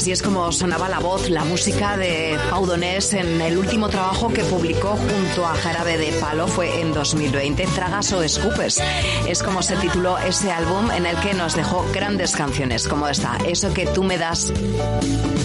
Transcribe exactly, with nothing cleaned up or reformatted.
Así es como sonaba la voz, la música de Pau Donés en el último trabajo que publicó junto a Jarabe de Palo, fue en dos mil veinte, Tragas o Escupes. Es como se tituló ese álbum en el que nos dejó grandes canciones como esta, Eso que tú me das.